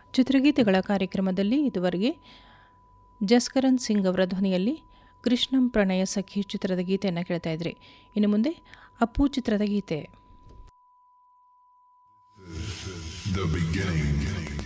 ಚಿತ್ರಗೀತೆಗಳ ಕಾರ್ಯಕ್ರಮದಲ್ಲಿ ಇದುವರೆಗೆ ಜಸ್ಕರನ್ ಸಿಂಗ್ ಅವರ ಧ್ವನಿಯಲ್ಲಿ ಕೃಷ್ಣಂ ಪ್ರಣಯ ಸಖಿ ಚಿತ್ರದ ಗೀತೆಯನ್ನು ಕೇಳ್ತಾ ಇದ್ರಿ. ಇನ್ನು ಮುಂದೆ ಅಪ್ಪು ಚಿತ್ರದ ಗೀತೆ. The beginning.